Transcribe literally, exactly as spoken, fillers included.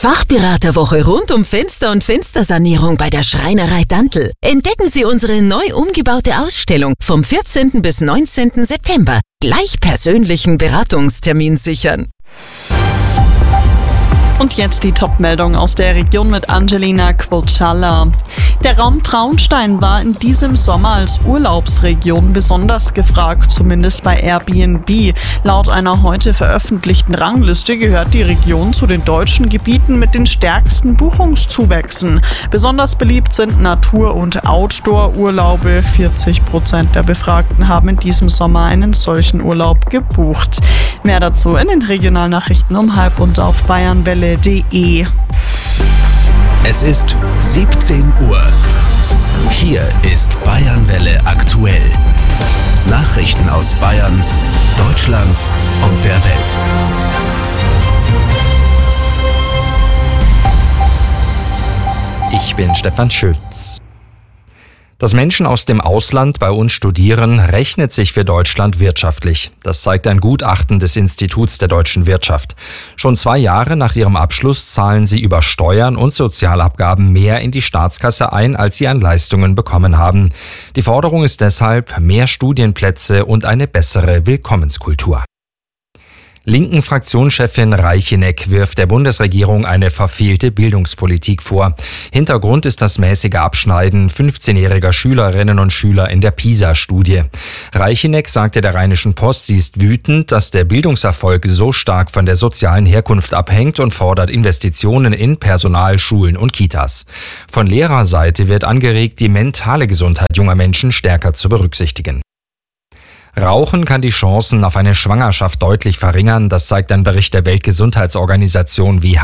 Fachberaterwoche rund um Fenster und Fenstersanierung bei der Schreinerei Dantl. Entdecken Sie unsere neu umgebaute Ausstellung vom vierzehnten bis neunzehnten September. Gleich persönlichen Beratungstermin sichern. Und jetzt die Top-Meldung aus der Region mit Angelina Quoccialla. Der Raum Traunstein war in diesem Sommer als Urlaubsregion besonders gefragt, zumindest bei Airbnb. Laut einer heute veröffentlichten Rangliste gehört die Region zu den deutschen Gebieten mit den stärksten Buchungszuwächsen. Besonders beliebt sind Natur- und Outdoor-Urlaube. vierzig Prozent der Befragten haben in diesem Sommer einen solchen Urlaub gebucht. Mehr dazu in den Regionalnachrichten um halb und auf bayernwelle punkt de. Es ist siebzehn Uhr. Hier ist Bayernwelle aktuell. Nachrichten aus Bayern, Deutschland und der Welt. Ich bin Stefan Schütz. Dass Menschen aus dem Ausland bei uns studieren, rechnet sich für Deutschland wirtschaftlich. Das zeigt ein Gutachten des Instituts der deutschen Wirtschaft. Schon zwei Jahre nach ihrem Abschluss zahlen sie über Steuern und Sozialabgaben mehr in die Staatskasse ein, als sie an Leistungen bekommen haben. Die Forderung ist deshalb mehr Studienplätze und eine bessere Willkommenskultur. Linken Fraktionschefin Reicheneck wirft der Bundesregierung eine verfehlte Bildungspolitik vor. Hintergrund ist das mäßige Abschneiden fünfzehnjähriger Schülerinnen und Schüler in der PISA-Studie. Reicheneck sagte der Rheinischen Post, sie ist wütend, dass der Bildungserfolg so stark von der sozialen Herkunft abhängt und fordert Investitionen in Personal, Schulen und Kitas. Von Lehrerseite wird angeregt, die mentale Gesundheit junger Menschen stärker zu berücksichtigen. Rauchen kann die Chancen auf eine Schwangerschaft deutlich verringern, das zeigt ein Bericht der Weltgesundheitsorganisation W H O.